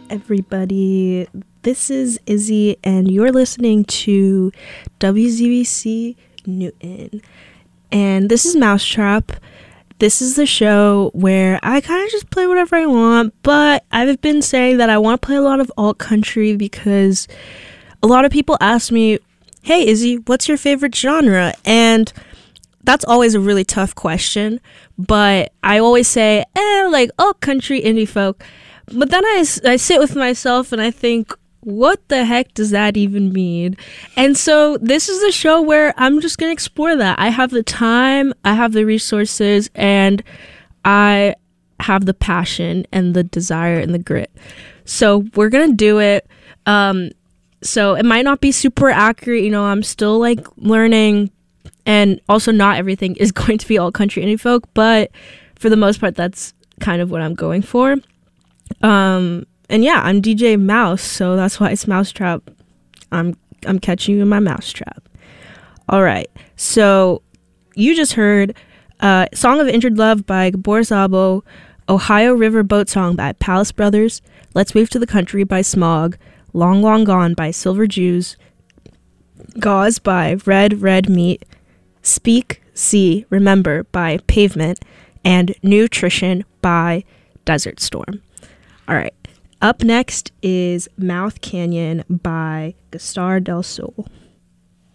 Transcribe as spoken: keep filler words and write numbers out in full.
everybody. This is Izzy, and you're listening to W Z B C Newton. And this is Mousetrap. This is the show where I kind of just play whatever I want, but I've been saying that I want to play a lot of alt country because a lot of people ask me, hey, Izzy, what's your favorite genre? And that's always a really tough question, but I always say, eh, like alt country, indie folk. But then I, I sit with myself and I think, what the heck does that even mean? And so this is the show where I'm just going to explore that. I have the time, I have the resources, and I have the passion and the desire and the grit. So we're going to do it. Um, so it might not be super accurate. You know, I'm still like learning, and also not everything is going to be all country indie folk, but for the most part, that's kind of what I'm going for. Um, and yeah, I'm D J Mouse, so that's why it's Mousetrap. I'm I'm catching you in my mousetrap. All right, so you just heard uh, Song of Injured Love by Gabor Szabo, Ohio River Boat Song by Palace Brothers, Let's Move to the Country by Smog, Long Long Gone by Silver Jews, Gauze by Red Red Meat, Speak, See, Remember by Pavement, and Nutrition by Desert Storm. All right. Up next is Mouth Canyon by Gastar del Sol.